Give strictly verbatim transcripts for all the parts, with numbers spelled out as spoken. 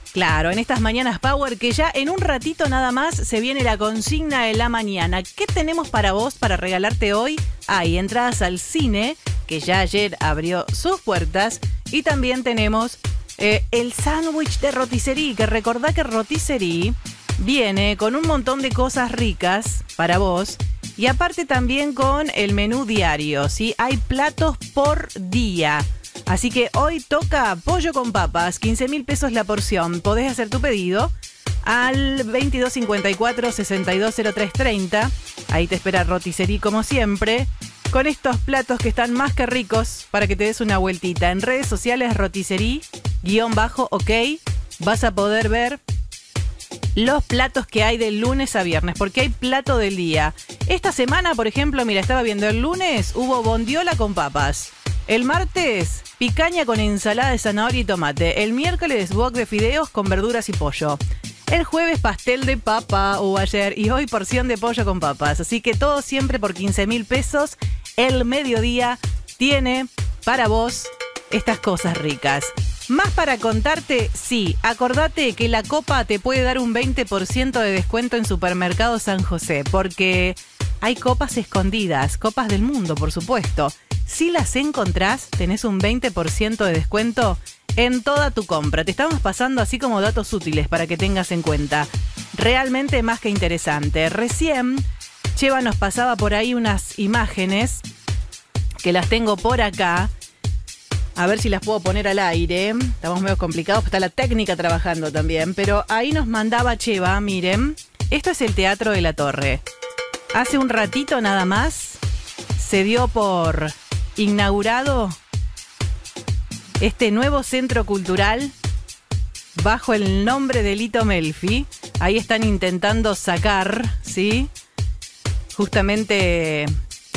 Claro, en estas mañanas Power, que ya en un ratito nada más se viene la consigna de la mañana. ¿Qué tenemos para vos para regalarte hoy? Hay entradas al cine, que ya ayer abrió sus puertas, y también tenemos eh, el sándwich de rotisserie, que recordá que rotisserie viene con un montón de cosas ricas para vos, y aparte también con el menú diario, ¿sí? Hay platos por día. Así que hoy toca pollo con papas, quince mil pesos la porción. Podés hacer tu pedido al veintidós cincuenta y cuatro, sesenta y dos cero tres treinta. Ahí te espera Rotisserie como siempre, con estos platos que están más que ricos para que te des una vueltita. En redes sociales Rotisserie, guión bajo, ok, vas a poder ver los platos que hay de lunes a viernes, porque hay plato del día. Esta semana, por ejemplo, mira, estaba viendo el lunes, hubo bondiola con papas. El martes, picaña con ensalada de zanahoria y tomate. El miércoles, wok de fideos con verduras y pollo. El jueves, pastel de papa, o ayer, y hoy porción de pollo con papas. Así que todo siempre por quince mil pesos. El mediodía tiene para vos estas cosas ricas. Más para contarte, sí, acordate que la copa te puede dar un veinte por ciento de descuento en Supermercado San José, porque hay copas escondidas, copas del mundo, por supuesto. Si las encontrás, tenés un veinte por ciento de descuento en toda tu compra. Te estamos pasando así como datos útiles para que tengas en cuenta. Realmente más que interesante. Recién, Cheva nos pasaba por ahí unas imágenes que las tengo por acá. A ver si las puedo poner al aire. Estamos medio complicados, está la técnica trabajando también. Pero ahí nos mandaba Cheva, miren. Esto es el Teatro de la Torre. Hace un ratito nada más se dio por inaugurado este nuevo centro cultural bajo el nombre de Lito Melfi. Ahí están intentando sacar, ¿sí? Justamente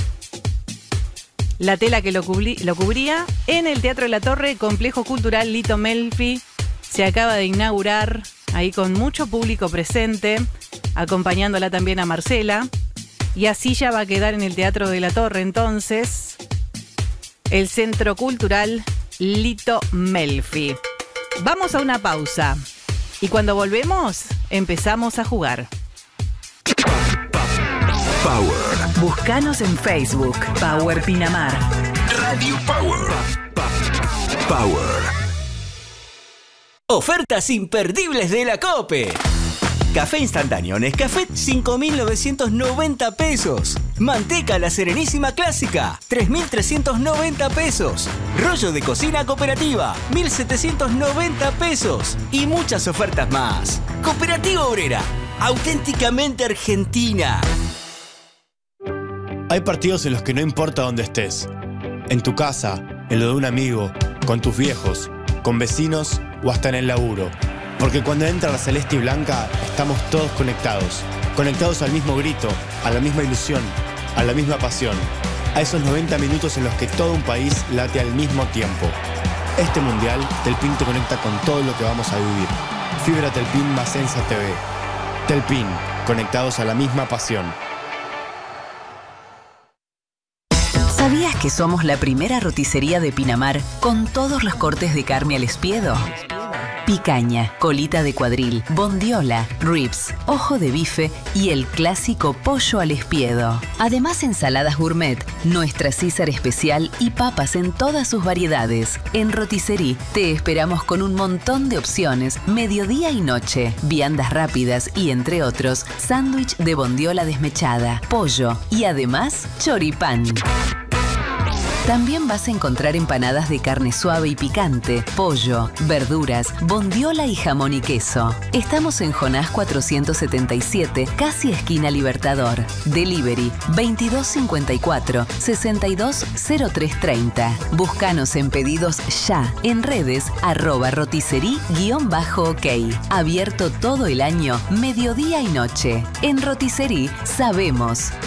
la tela que lo, cubrí, lo cubría. En el Teatro de la Torre, Complejo Cultural Lito Melfi, se acaba de inaugurar, ahí con mucho público presente, acompañándola también a Marcela. Y así ya va a quedar en el Teatro de la Torre, entonces, el Centro Cultural Lito Melfi. Vamos a una pausa. Y cuando volvemos, empezamos a jugar. Power. Búscanos en Facebook. Power Pinamar. Radio Power. Power. Ofertas imperdibles de la COPE. Café instantáneo Nescafé, cinco mil novecientos noventa pesos. Manteca La Serenísima Clásica, tres mil trescientos noventa pesos. Rollo de cocina cooperativa, mil setecientos noventa pesos. Y muchas ofertas más. Cooperativa Obrera, auténticamente argentina. Hay partidos en los que no importa dónde estés. En tu casa, en lo de un amigo, con tus viejos, con vecinos o hasta en el laburo. Porque cuando entra la celeste y blanca, estamos todos conectados. Conectados al mismo grito, a la misma ilusión, a la misma pasión. A esos noventa minutos en los que todo un país late al mismo tiempo. Este mundial, Telpin te conecta con todo lo que vamos a vivir. Fibra Telpin más Ensa T V. Telpin, conectados a la misma pasión. ¿Sabías que somos la primera roticería de Pinamar con todos los cortes de carne al espiedo? Picaña, colita de cuadril, bondiola, ribs, ojo de bife y el clásico pollo al espiedo. Además, ensaladas gourmet, nuestra César especial y papas en todas sus variedades. En Rotisserie te esperamos con un montón de opciones, mediodía y noche, viandas rápidas y, entre otros, sándwich de bondiola desmechada, pollo y además choripán. También vas a encontrar empanadas de carne suave y picante, pollo, verduras, bondiola y jamón y queso. Estamos en Jonás cuatrocientos setenta y siete, casi esquina Libertador. Delivery veintidós cincuenta y cuatro, sesenta y dos cero tres treinta. Búscanos en pedidos ya, en redes arroba rotisserie guión bajo ok. Abierto todo el año, mediodía y noche. En Rotisserie sabemos